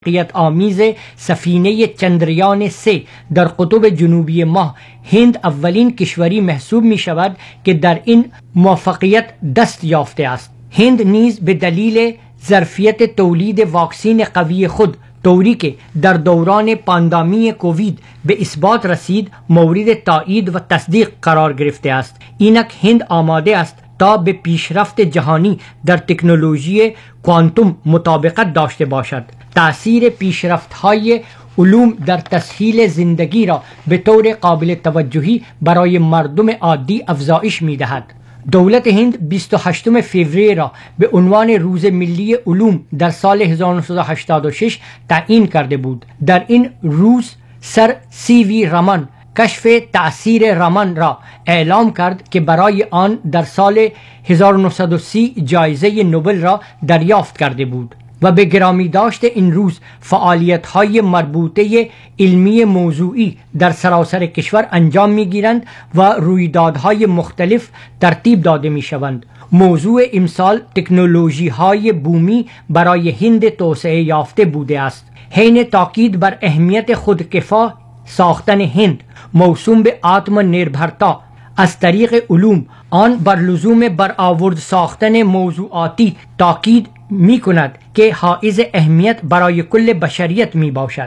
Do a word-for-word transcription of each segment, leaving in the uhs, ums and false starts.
موفقیت آمیز سفینه چندریان سه در قطب جنوبی ماه هند اولین کشوری محسوب می شود که در این موفقیت دست یافته است. هند نیز به دلیل ظرفیت تولید واکسین قوی خود طوری که در دوران پاندامی کووید به اثبات رسید مورد تایید و تصدیق قرار گرفته است. اینک هند آماده است تا به پیشرفت جهانی در تکنولوژی کوانتوم مطابقت داشته باشد. تأثیر پیشرفت‌های علوم در تسهیل زندگی را به طور قابل توجهی برای مردم عادی افزایش می‌دهد. دولت هند بیست و هشتم فوریه را به عنوان روز ملی علوم در سال هزار و نهصد و هشتاد و شش تعیین کرده بود. در این روز سر سی وی رمان کشف تأثیر رمان را اعلام کرد که برای آن در سال هزار و نهصد و سی جایزه نوبل را دریافت کرده بود و به گرامی داشت این روز فعالیت‌های مربوطه علمی موضوعی در سراسر کشور انجام می‌گیرند و رویدادهای مختلف ترتیب داده می‌شوند. موضوع امسال تکنولوژی‌های بومی برای هند توسعه یافته بوده است. حین تاکید بر اهمیت خودکفا ساختن هند موسوم به آتم نربرتا از طریق علوم آن بر لزوم برآورد ساختن موضوعاتی تاکید می کند که حائز اهمیت برای کل بشریت می باشد.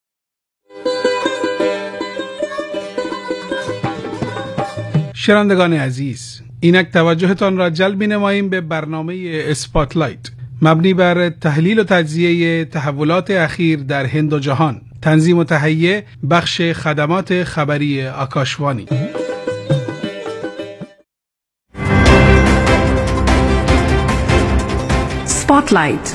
شنوندگان عزیز، اینک توجهتان را جلب نماییم به برنامه اسپاتلایت مبنی بر تحلیل و تجزیه تحولات اخیر در هند و جهان. تنظیم و تهیه بخش خدمات خبری آکاشوانی. Spotlight.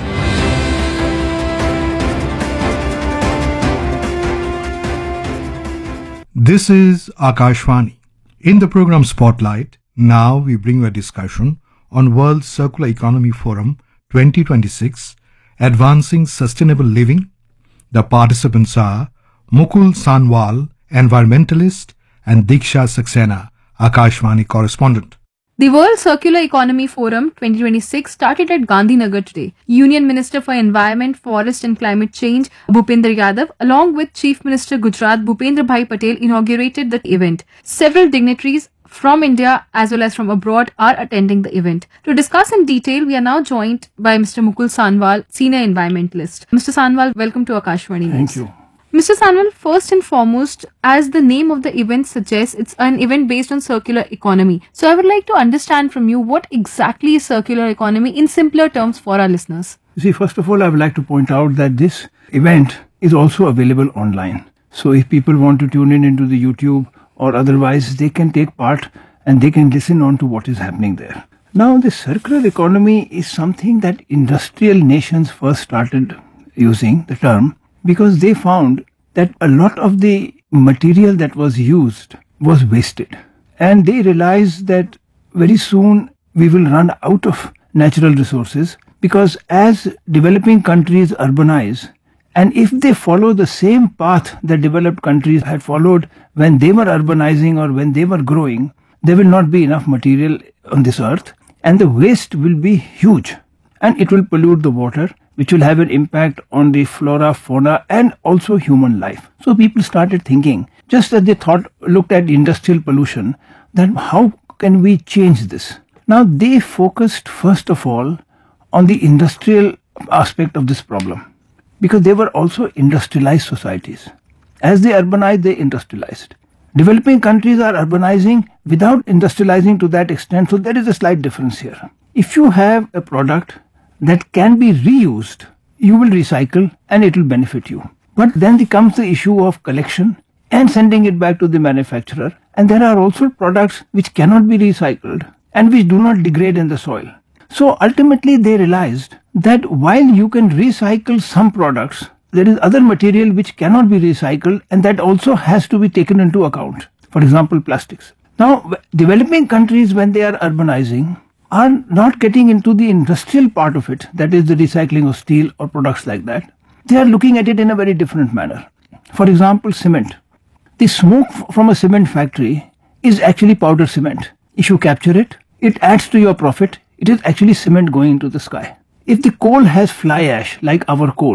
This is Akashvani. In the program Spotlight, now we bring you a discussion on World Circular Economy Forum twenty twenty-six, Advancing Sustainable Living. The participants are Mukul Sanwal, environmentalist, and Diksha Saxena, Akashvani correspondent. The World Circular Economy Forum twenty twenty-six started at Gandhinagar today. Union Minister for Environment, Forest and Climate Change, Bhupendra Yadav, along with Chief Minister Gujarat, Bhupendra Bhai Patel, inaugurated the event. Several dignitaries from India as well as from abroad are attending the event. To discuss in detail, we are now joined by Mister Mukul Sanwal, Senior Environmentalist. Mister Sanwal, welcome to Akashvani News. Thank you. Mister Sanwal, first and foremost, as the name of the event suggests, it's an event based on circular economy. So I would like to understand from you what exactly is circular economy in simpler terms for our listeners. You see, first of all, I would like to point out that this event is also available online. So if people want to tune in into the YouTube or otherwise, they can take part and they can listen on to what is happening there. Now, the circular economy is something that industrial nations first started using the term because they found that a lot of the material that was used was wasted. And they realized that very soon we will run out of natural resources because as developing countries urbanize, and if they follow the same path that developed countries had followed when they were urbanizing or when they were growing, there will not be enough material on this earth and the waste will be huge and it will pollute the water, which will have an impact on the flora, fauna and also human life. So people started thinking, just as they thought, looked at industrial pollution, that how can we change this? Now they focused first of all on the industrial aspect of this problem because they were also industrialized societies. As they urbanized, they industrialized. Developing countries are urbanizing without industrializing to that extent, so there is a slight difference here. If you have a product that can be reused, you will recycle and it will benefit you. But then comes the issue of collection and sending it back to the manufacturer. And there are also products which cannot be recycled and which do not degrade in the soil. So ultimately they realized that while you can recycle some products, there is other material which cannot be recycled and that also has to be taken into account. For example, plastics. Now, developing countries, when they are urbanizing, are not getting into the industrial part of it, that is the recycling of steel or products like that. They are looking at it in a very different manner. For example, cement. The smoke from a cement factory is actually powder cement. If you capture it, it adds to your profit. It is actually cement going into the sky. If the coal has fly ash, like our coal,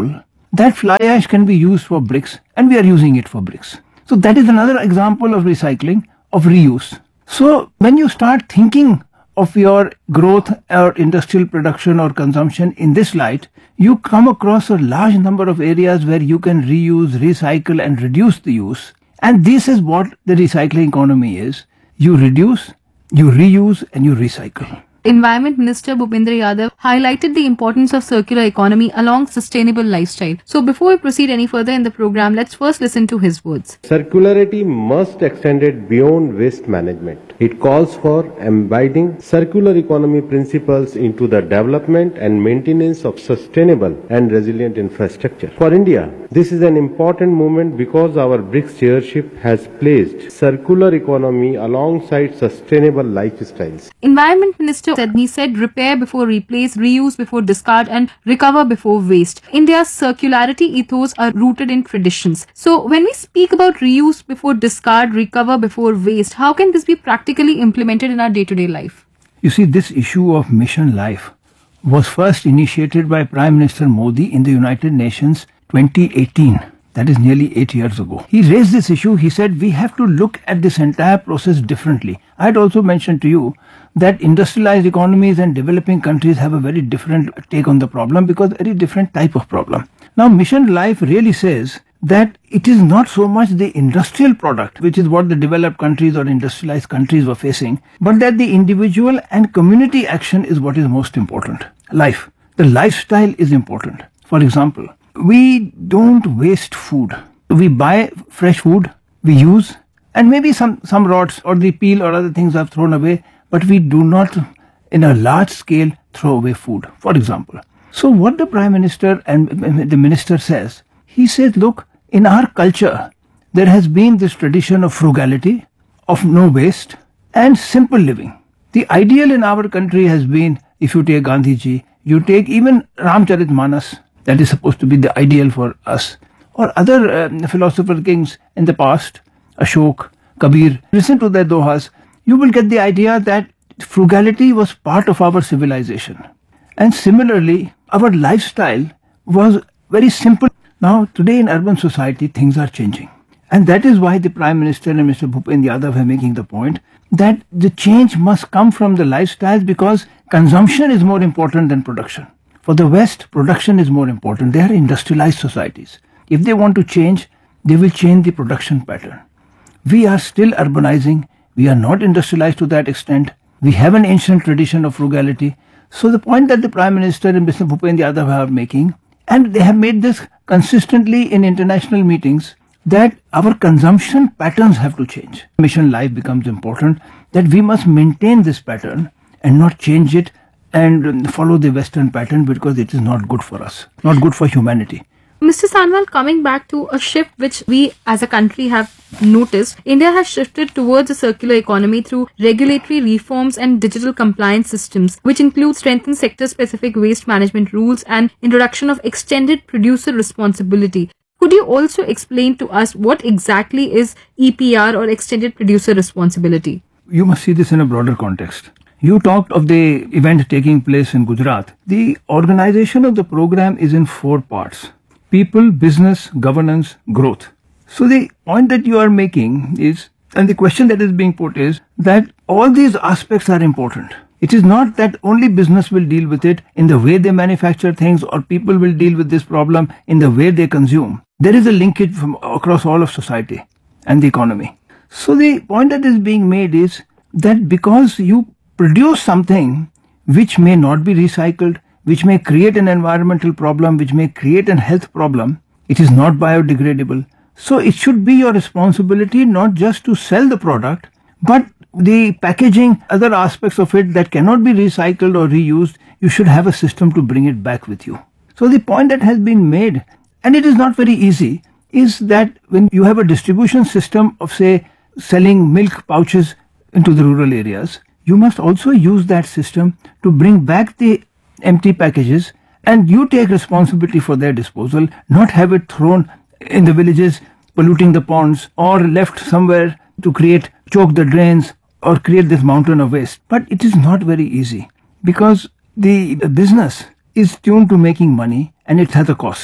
that fly ash can be used for bricks, and we are using it for bricks. So that is another example of recycling, of reuse. So when you start thinking of your growth or industrial production or consumption in this light, you come across a large number of areas where you can reuse, recycle and reduce the use. And this is what the recycling economy is. You reduce, you reuse and you recycle. Environment Minister Bhupendra Yadav highlighted the importance of circular economy along sustainable lifestyle. So before we proceed any further in the program, let's first listen to his words. Circularity must extend it beyond waste management. It calls for embedding circular economy principles into the development and maintenance of sustainable and resilient infrastructure. For India, this is an important movement because our BRICS chairship has placed circular economy alongside sustainable lifestyles. Environment Minister said, he said, repair before replace, reuse before discard and recover before waste. India's circularity ethos are rooted in traditions. So when we speak about reuse before discard, recover before waste, how can this be practically implemented in our day-to-day life? You see, this issue of Mission Life was first initiated by Prime Minister Modi in the United Nations twenty eighteen. That is nearly eight years ago. He raised this issue. He said we have to look at this entire process differently. I had also mentioned to you that industrialized economies and developing countries have a very different take on the problem because very different type of problem. Now Mission Life really says that it is not so much the industrial product, which is what the developed countries or industrialized countries were facing, but that the individual and community action is what is most important. Life. The lifestyle is important. For example, we don't waste food. We buy fresh food, we use, and maybe some, some rods or the peel or other things are thrown away, but we do not, in a large scale, throw away food, for example. So what the Prime Minister and the Minister says, he says, look, in our culture, there has been this tradition of frugality, of no waste, and simple living. The ideal in our country has been, if you take Gandhiji, you take even Ramcharitmanas, that is supposed to be the ideal for us, or other uh, philosopher kings in the past, Ashok, Kabir. Listen to their dohas, you will get the idea that frugality was part of our civilization. And similarly, our lifestyle was very simple. Now, today in urban society, things are changing. And that is why the Prime Minister and Mister Bhupendra Yadav are making the point that the change must come from the lifestyles because consumption is more important than production. For the West, production is more important. They are industrialized societies. If they want to change, they will change the production pattern. We are still urbanizing. We are not industrialized to that extent. We have an ancient tradition of frugality. So the point that the Prime Minister and Mister Bhupendra Yadav are making, and they have made this consistently in international meetings, that our consumption patterns have to change. Mission Life becomes important, that we must maintain this pattern and not change it and follow the Western pattern because it is not good for us, not good for humanity. Mister Sanwal, coming back to a shift which we as a country have noticed, India has shifted towards a circular economy through regulatory reforms and digital compliance systems, which include strengthened sector-specific waste management rules and introduction of extended producer responsibility. Could you also explain to us what exactly is E P R or extended producer responsibility? You must see this in a broader context. You talked of the event taking place in Gujarat. The organization of the program is in four parts: people, business, governance, growth. So the point that you are making is, and the question that is being put is, that all these aspects are important. It is not that only business will deal with it in the way they manufacture things, or people will deal with this problem in the way they consume. There is a linkage from across all of society and the economy. So the point that is being made is that because you produce something which may not be recycled, which may create an environmental problem, which may create a health problem, it is not biodegradable. So it should be your responsibility not just to sell the product, but the packaging, other aspects of it that cannot be recycled or reused, you should have a system to bring it back with you. So the point that has been made, and it is not very easy, is that when you have a distribution system of, say, selling milk pouches into the rural areas, you must also use that system to bring back the empty packages, and you take responsibility for their disposal, not have it thrown in the villages, polluting the ponds, or left somewhere to create, choke the drains, or create this mountain of waste. But it is not very easy because the business is tuned to making money and it has a cost.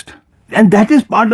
And that is part